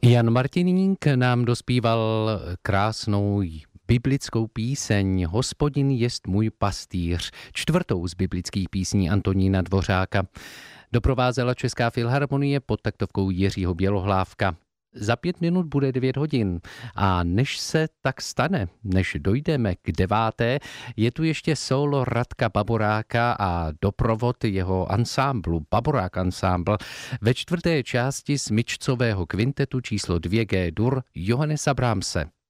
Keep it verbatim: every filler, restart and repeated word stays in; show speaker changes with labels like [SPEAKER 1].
[SPEAKER 1] Jan Martiník nám dospíval krásnou biblickou píseň Hospodin jest můj pastýř, čtvrtou z biblických písní Antonína Dvořáka. Doprovázela Česká filharmonie pod taktovkou Jiřího Bělohlávka. Za pět minut bude devět hodin a než se tak stane, než dojdeme k deváté, je tu ještě solo Radka Baboráka a doprovod jeho ansámblu, Baborák ansámbl, ve čtvrté části smyčcového kvintetu číslo dvě G dur Johannesa Brahmse.